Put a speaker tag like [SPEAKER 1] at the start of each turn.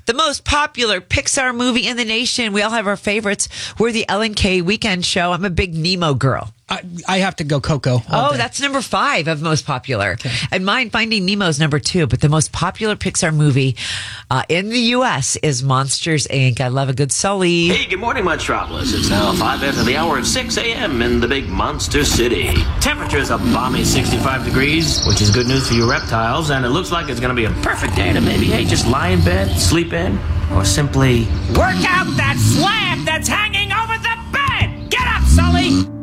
[SPEAKER 1] The most popular Pixar movie in the nation. We all have our favorites. We're the Ellen K Weekend Show. I'm a big Nemo girl.
[SPEAKER 2] I have to go Coco.
[SPEAKER 1] Oh, that's number 5 of most popular. Okay. And mine, Finding Nemo, is number 2. But the most popular Pixar movie in the U.S. is Monsters, Inc. I love a good Sully.
[SPEAKER 3] Hey, good morning, Metropolis. It's now 5 after the hour of 6 a.m. in the big Monster City. Temperature's a balmy 65 degrees, which is good news for you reptiles, and it looks like it's going to be a perfect day to maybe, hey, just lie in bed, sleep in, or simply work out that slab that's hanging over the bed! Get up, Sully!